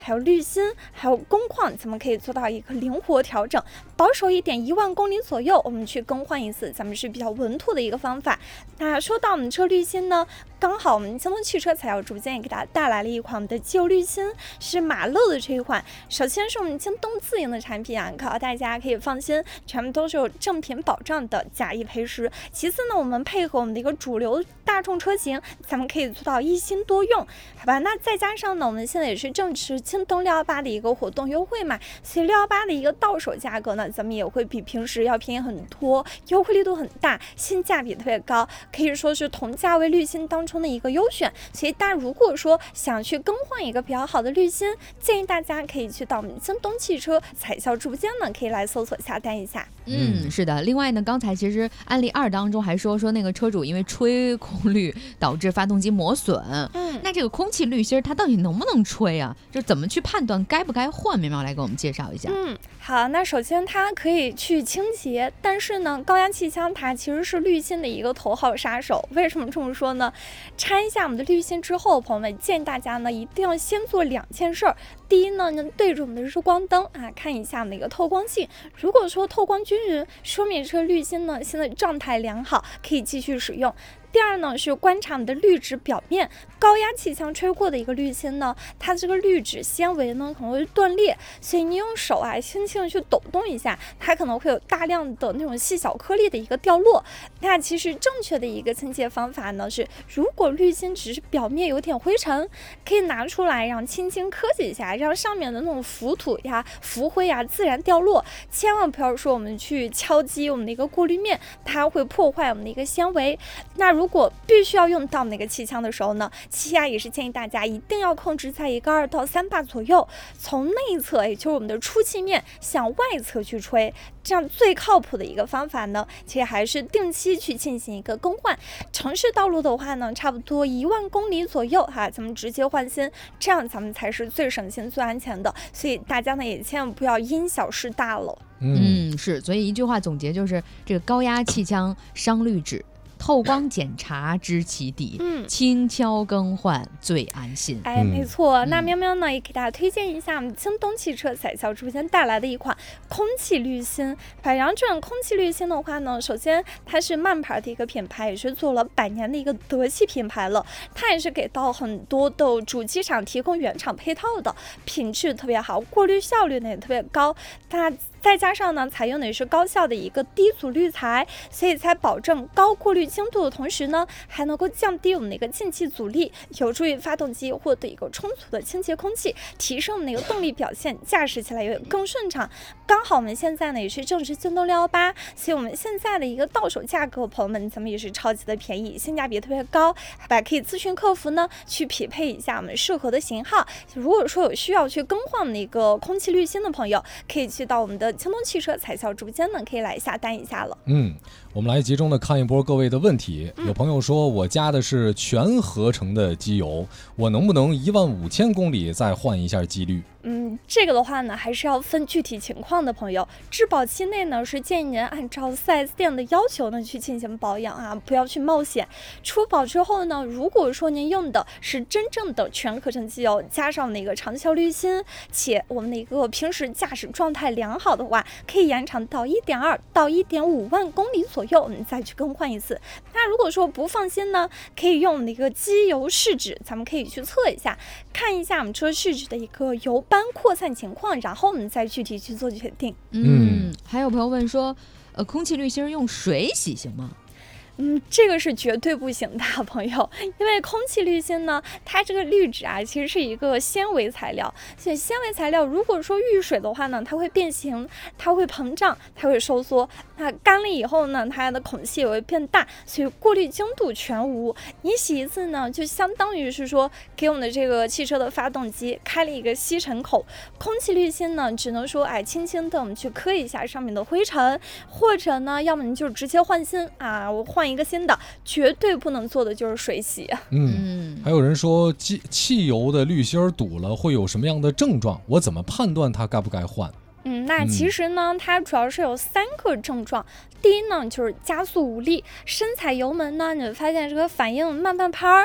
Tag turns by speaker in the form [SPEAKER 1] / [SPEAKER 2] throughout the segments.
[SPEAKER 1] 还有滤芯，还有工况，咱们可以做到一个灵活调整。保守一点10000公里左右，我们去更换一次，咱们是比较稳妥的一个方法。那说到我们车滤芯呢，刚好我们京东汽车材料直播间也给大家带来了一款我们的机油滤芯，是马勒的这一款。首先是我们京东自营的产品啊，可大家可以放心，全部都是有正品保障的，假一赔十。其次呢，我们配合我们的一个主流大众车型，咱们可以做到一心多用，好吧？那再加上呢，我们现在也是正值京东618的一个活动优惠嘛，所以618的一个到手价格呢，咱们也会比平时要便宜很多，优惠力度很大，性价比特别高，可以说是同价位滤芯当中的一个优选。所以大家如果说想去更换一个比较好的滤芯，建议大家可以去到我们京东汽车彩销直播间呢，可以来搜索下单一下。
[SPEAKER 2] 是的。另外呢，刚才其实案例2当中还说那个车主因为吹空滤导致发动机磨损，那这个空气滤芯它到底能不能吹啊？就怎么去判断该不该换？苗苗来给我们介绍一下。
[SPEAKER 1] 好，那首先它可以去清洁，但是呢，高压气枪它其实是滤芯的一个头号杀手。为什么这么说呢？拆一下我们的滤芯之后，朋友们建议大家呢一定要先做2件事儿。第一呢，对着我们的日光灯啊，看一下我们的一个透光性。如果说透光均匀，说明这个滤芯呢现在状态良好，可以继续使用。第二呢，是观察我们的滤纸表面，高压气枪吹过的一个滤芯呢，它这个滤纸纤维呢可能会断裂，所以你用手啊轻轻的去抖动一下，它可能会有大量的那种细小颗粒的一个掉落。那其实正确的一个清洁方法呢是，如果滤芯只是表面有点灰尘，可以拿出来让轻轻磕几下，让上面的那种浮土呀、浮灰呀自然掉落。千万不要说我们去敲击我们的一个过滤面，它会破坏我们的一个纤维。那如果必须要用到那个气枪的时候呢，气压也是建议大家一定要控制在一个2到3巴左右，从内侧，也就是我们的出气面向外侧去吹。这样最靠谱的一个方法呢，其实还是定期去进行一个更换。城市道路的话呢，差不多10000公里左右哈，咱们直接换芯，这样咱们才是最省心、最安全的。所以大家呢也千万不要因小失大了。
[SPEAKER 2] 是，所以一句话总结就是，这个高压气枪伤滤纸，透光检查知其底，轻敲更换最安心。
[SPEAKER 1] 没错。那喵喵呢也给大家推荐一下我们京东汽车彩销直播间带来的一款空气滤芯。然后这种空气滤芯的话呢，首先它是慢牌的一个品牌，也是做了100年的一个德系品牌了，它也是给到很多的主机厂提供原厂配套的，品质特别好，过滤效率呢也特别高。它再加上呢，采用的也是高效的一个低阻滤材，所以才保证高过滤精度的同时呢，还能够降低我们的一个进气阻力，有助于发动机获得一个充足的清洁空气，提升我们的一个动力表现，驾驶起来也更顺畅。刚好我们现在呢也是正值京东618，所以我们现在的一个到手价格，朋友们咱们也是超级的便宜，性价比特别高，好吧？可以咨询客服呢去匹配一下我们适合的型号。如果说有需要去更换我们的一个空气滤芯的朋友，可以去到我们的京东汽车彩销直播间呢，可以来下单一下了。
[SPEAKER 3] 我们来集中的看一波各位的问题。有朋友说，我加的是全合成的机油，我能不能15000公里再换一下机滤？
[SPEAKER 1] 这个的话呢，还是要分具体情况的朋友。质保期内呢，是建议您按照 4S 店的要求呢去进行保养啊，不要去冒险。出保之后呢，如果说您用的是真正的全合成机油，加上那个长效滤芯，且我们的一个平时驾驶状态良好的话，可以延长到1.2到1.5万公里左右，你再去更换一次。那如果说不放心呢，可以用那个机油试纸，咱们可以去测一下，看一下我们车试纸的一个油斑扩散情况，然后我们再具体去做决定。
[SPEAKER 2] 还有朋友问说，空气滤芯用水洗行吗？
[SPEAKER 1] 这个是绝对不行的，朋友，因为空气滤芯呢，它这个滤纸啊，其实是一个纤维材料，所以纤维材料如果说遇水的话呢，它会变形，它会膨胀，它会收缩，那干了以后呢，它的孔隙也会变大，所以过滤精度全无。你洗一次呢，就相当于是说给我们的这个汽车的发动机开了一个吸尘口。空气滤芯呢，只能说轻轻的我们去磕一下上面的灰尘，或者呢，要么你就直接换芯啊，我换一个新的，绝对不能做的就是水洗。
[SPEAKER 3] 还有人说汽油的滤芯堵了会有什么样的症状？我怎么判断它该不该换？
[SPEAKER 1] 那其实呢，它主要是有3个症状。第一呢，就是加速无力，深踩油门呢，你会发现这个反应慢半拍儿。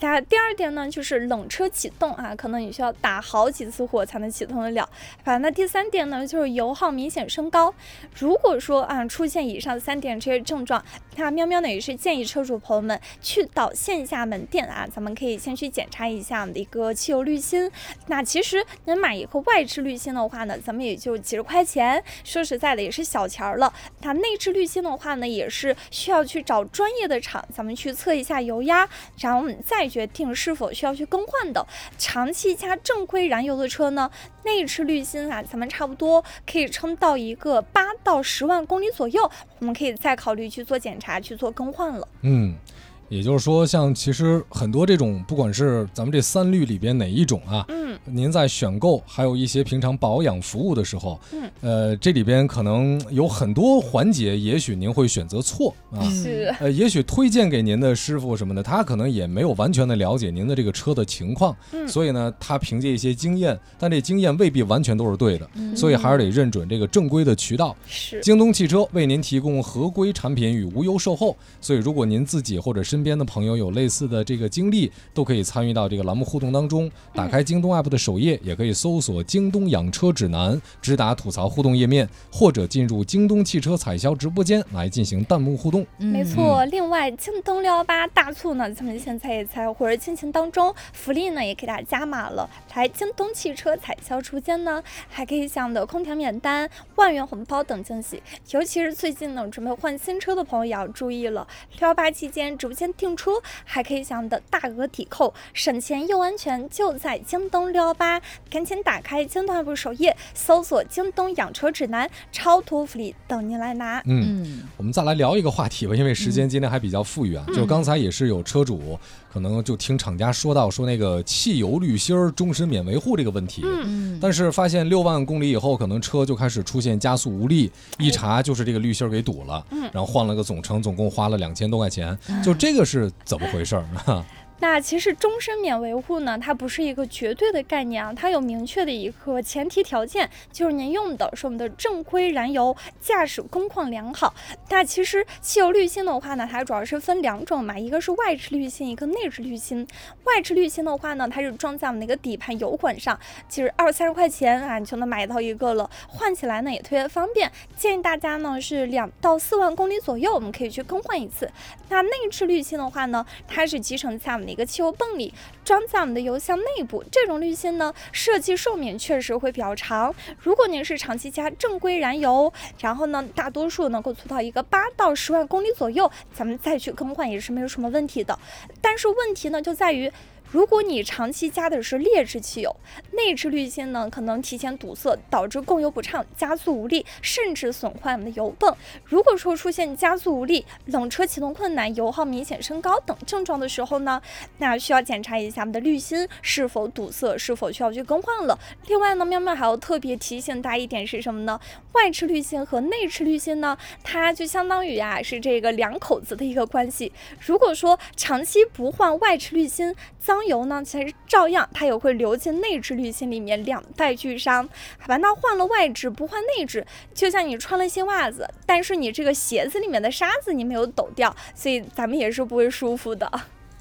[SPEAKER 1] 第二点呢，就是冷车启动啊，可能你需要打好几次火才能启动得了。那第三点呢，就是油耗明显升高。如果说出现以上3点这些症状，那喵喵呢也是建议车主朋友们去到线下门店啊，咱们可以先去检查一下我们的一个汽油滤芯。那其实您买一个外置滤芯的话呢，咱们也就几十块钱，说实在的也是小钱了。那内置滤芯的话呢，也是需要去找专业的厂，咱们去测一下油压，然后我们再决定是否需要去更换的。长期加正规燃油的车呢，内置滤芯啊，咱们差不多可以撑到一个8到10万公里左右，我们可以再考虑去做检查，去做更换了。
[SPEAKER 3] 也就是说，像其实很多这种，不管是咱们这3滤里边哪一种啊，您在选购还有一些平常保养服务的时候，这里边可能有很多环节，也许您会选择错啊，也许推荐给您的师傅什么的，他可能也没有完全的了解您的这个车的情况，所以呢，他凭借一些经验，但这经验未必完全都是对的，所以还是得认准这个正规的渠道。京东汽车为您提供合规产品与无忧售后，所以如果您自己或者身边的朋友有类似的这个经历，都可以参与到这个栏目互动当中。打开京东 app 的首页，也可以搜索京东养车指南，直达吐槽互动页面，或者进入京东汽车彩销直播间来进行弹幕互动。
[SPEAKER 1] 没错，另外京东618大促呢，咱们现在也在火热进行当中，福利呢也给大家加码了。来京东汽车彩销直播间呢，还可以享的空调免单、万元红包等惊喜。尤其是最近呢准备换新车的朋友也要注意了，618期间直播间订车还可以享的大额抵扣，省钱又安全，就在京东618。赶紧打开京东 app 首页，搜索京东养车指南，超多福利等您来拿。
[SPEAKER 3] 我们再来聊一个话题吧，因为时间今天还比较富裕啊，就刚才也是有车主可能就听厂家说到说那个汽油滤芯终身免维护这个问题，但是发现6万公里以后，可能车就开始出现加速无力，一查就是这个滤芯给堵了，然后换了个总成，总共花了2000多块钱，就这个是怎么回事呢？
[SPEAKER 1] 那其实终身免维护呢，它不是一个绝对的概念啊，它有明确的一个前提条件，就是您用的是我们的正规燃油，驾驶工况良好。那其实汽油滤芯的话呢，它主要是分2种嘛，一个是外置滤芯，一个内置滤芯。外置滤芯的话呢，它是装在我们那个底盘油管上，其实20-30块钱啊，你就能买到一个了，换起来呢也特别方便。建议大家呢是2到4万公里左右，我们可以去更换一次。那内置滤芯的话呢，它是集成在我们的一个汽油泵里，装在我们的油箱内部。这种滤芯呢，设计寿命确实会比较长。如果您是长期加正规燃油，然后呢，大多数能够做到一个8到10万公里左右，咱们再去更换也是没有什么问题的。但是问题呢，就在于如果你长期加的是劣质汽油，内置滤芯呢可能提前堵塞，导致供油不畅，加速无力，甚至损坏我们的油泵。如果说出现加速无力、冷车启动困难、油耗明显升高等症状的时候呢，那需要检查一下我们的滤芯是否堵塞，是否需要去更换了。另外呢，喵喵还要特别提醒大家一点是什么呢？外置滤芯和内置滤芯呢，它就相当于是这个2口子的一个关系。如果说长期不换外置滤芯，脏油呢其实照样它也会流进内置滤芯里面，两败俱伤。好吧，那换了外置不换内置，就像你穿了新袜子，但是你这个鞋子里面的沙子你没有抖掉，所以咱们也是不会舒服的。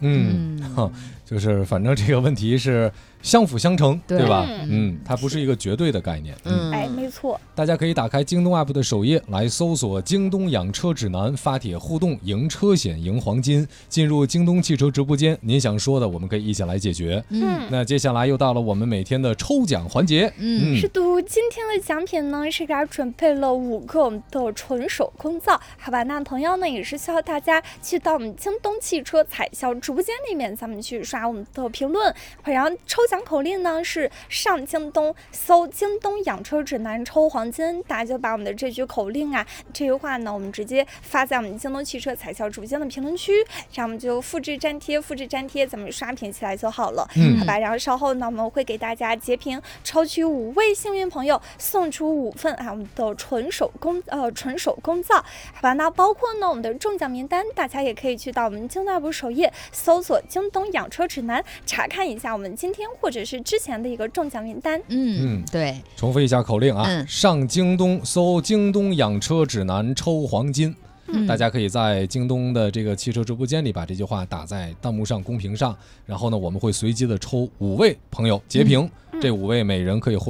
[SPEAKER 3] 就是反正这个问题是相辅相成， 对吧？它不是一个绝对的概念。
[SPEAKER 1] 没错。
[SPEAKER 3] 大家可以打开京东 app 的首页来搜索京东养车指南，发帖互动，赢车险，赢黄金，进入京东汽车直播间，您想说的我们可以一起来解决。那接下来又到了我们每天的抽奖环节。
[SPEAKER 1] 是的，今天的奖品呢是给大家准备了5个我们的纯手工皂，好吧？那同样呢也是需要大家去到我们京东汽车彩销直播间里面，咱们去刷我们的评论，然后抽奖口令呢是上京东搜京东养车指南抽黄金，大家就把我们的这句口令这句话呢我们直接发在我们京东汽车彩销直播间的评论区，然后我们就复制粘贴，咱们刷屏起来就好了。好吧，然后稍后呢我们会给大家截屏抽取5位幸运朋友，送出5份我们的纯手工皂。好吧，那包括呢我们的中奖名单，大家也可以去到我们京东 app 首页搜索京东养车指南，查看一下我们今天或者是之前的一个中奖名单。
[SPEAKER 2] 对，
[SPEAKER 3] 重复一下口令上京东搜京东养车指南抽黄金。 大家可以在京东的这个汽车直播间里把这句话打在弹幕上、公屏上，然后呢，我们会随机的抽5位朋友截屏，这5位每人可以获